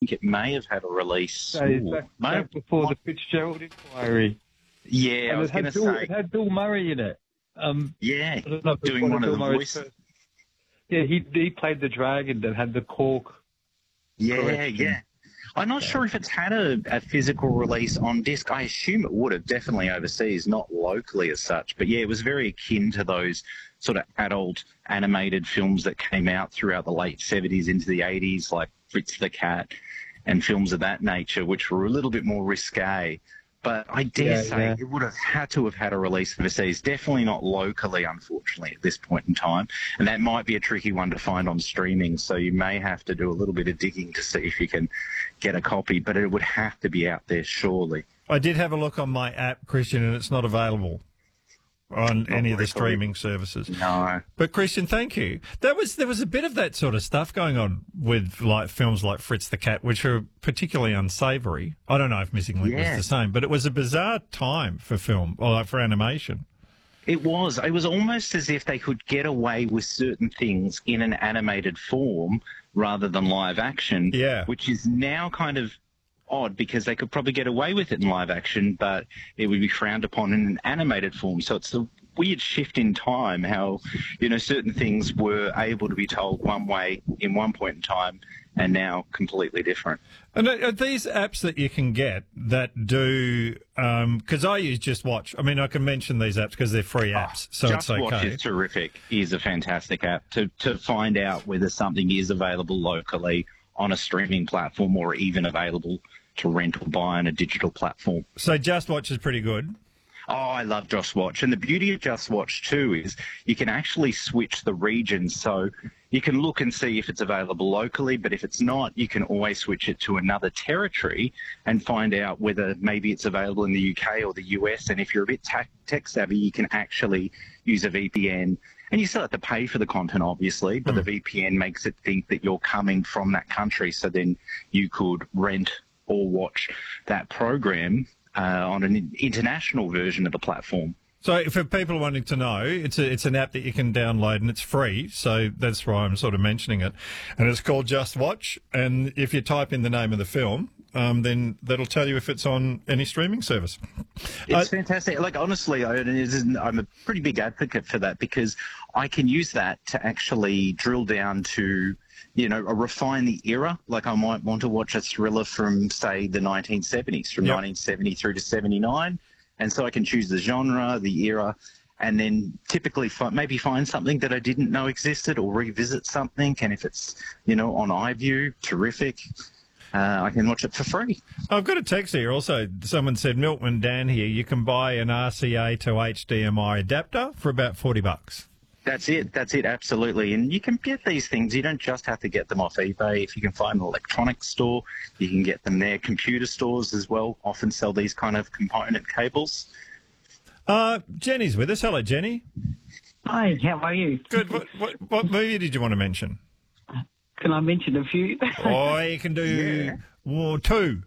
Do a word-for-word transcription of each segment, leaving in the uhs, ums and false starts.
think it may have had a release. So back, back before the Fitzgerald inquiry. Yeah, and I was going to say. It had Bill Murray in it. Um, yeah, doing one of the voices. Yeah, he he played the dragon that had the cork. Yeah, correction. yeah. I'm not sure if it's had a, a physical release on disc. I assume it would have, definitely overseas, not locally as such. But yeah, it was very akin to those sort of adult animated films that came out throughout the late seventies into the eighties, like Fritz the Cat and films of that nature, which were a little bit more risque. But I dare Yeah, say yeah. it would have had to have had a release overseas, definitely not locally, unfortunately, at this point in time. And that might be a tricky one to find on streaming, so you may have to do a little bit of digging to see if you can get a copy, but it would have to be out there, surely. I did have a look on my app, Christian, and it's not available on Not any of the locally. streaming services. No. But Christian, thank you. That was there was a bit of that sort of stuff going on with like films like Fritz the Cat, which are particularly unsavoury. I don't know if Missing Link Yeah. was the same, but it was a bizarre time for film or like for animation. It was. It was almost as if they could get away with certain things in an animated form rather than live action, Yeah. which is now kind of odd because they could probably get away with it in live action, but it would be frowned upon in an animated form. So it's a weird shift in time how, you know, certain things were able to be told one way in one point in time and now completely different. And are these apps that you can get that do, because I use Just Watch. I mean, I can mention these apps because they're free apps, so Just it's Watch okay. is terrific. Is a fantastic app to, to find out whether something is available locally on a streaming platform or even available to rent or buy on a digital platform. So Just Watch is pretty good. Oh, I love Just Watch. And the beauty of Just Watch too is you can actually switch the regions. So you can look and see if it's available locally, but if it's not, you can always switch it to another territory and find out whether maybe it's available in the U K or the U S. And if you're a bit tech, tech savvy, you can actually use a V P N. And you still have to pay for the content, obviously, but Mm. the V P N makes it think that you're coming from that country. So then you could rent or watch that program uh, on an international version of the platform. So for people wanting to know, it's a, it's an app that you can download and it's free. So that's why I'm sort of mentioning it. And it's called Just Watch. And if you type in the name of the film, um, then that'll tell you if it's on any streaming service. It's Uh, fantastic. Like, honestly, I, it is- I'm a pretty big advocate for that because I can use that to actually drill down to, you know, refine the era. Like, I might want to watch a thriller from, say, the nineteen seventies, from Yep. nineteen seventy through to seventy-nine. And so I can choose the genre, the era, and then typically fi- maybe find something that I didn't know existed or revisit something. And if it's, you know, on iView, terrific. Uh, I can watch it for free. I've got a text here also. Someone said, Milkman Dan here, you can buy an R C A to H D M I adapter for about forty bucks. That's it. That's it. Absolutely. And you can get these things. You don't just have to get them off eBay. If you can find an electronics store, you can get them there. Computer stores as well often sell these kind of component cables. Uh, Jenny's with us. Hello, Jenny. Hi, how are you? Good. What, what, what movie did you want to mention? Can I mention a few? Oh, you can do Yeah. well, two.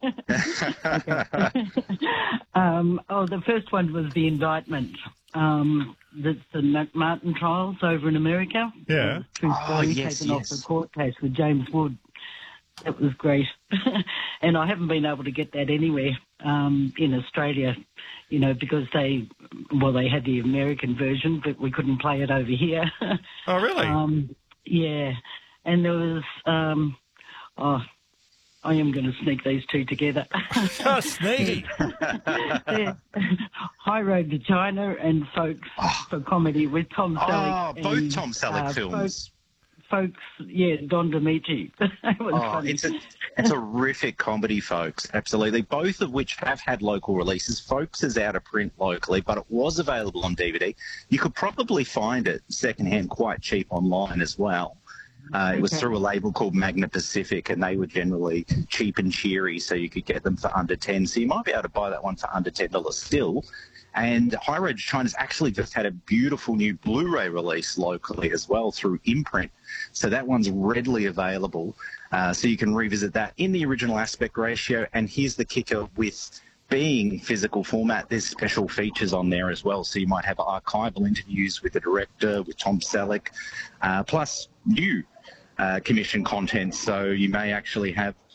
um, oh, the first one was The Indictment. Um, that's the Mac Martin trials over in America. Yeah. True Oh, story, yes, taken yes. off the court case with James Wood. That was great. And I haven't been able to get that anywhere um, in Australia, you know, because they, well, they had the American version, but we couldn't play it over here. Oh, really? Um, yeah. And there was, um, oh, I am going to sneak these two together. Oh, sneaky. Yeah. High Road to China and Folks for comedy with Tom Selleck. Oh, both and, Tom Selleck uh, films. Folks, folks, yeah, Don DiMitti. That was Oh, funny. it's a, a terrific comedy, folks. Absolutely. Both of which have had local releases. Folks is out of print locally, but it was available on D V D. You could probably find it secondhand quite cheap online as well. Uh, it was Okay. through a label called Magna Pacific, and they were generally cheap and cheery, so you could get them for under ten. So you might be able to buy that one for under ten dollars still. And High Road to China's actually just had a beautiful new Blu-ray release locally as well through Imprint. So that one's readily available. Uh, so you can revisit that in the original aspect ratio. And here's the kicker with being physical format, there's special features on there as well. So you might have archival interviews with the director, with Tom Selleck, uh, plus new uh, commission content. So you may actually have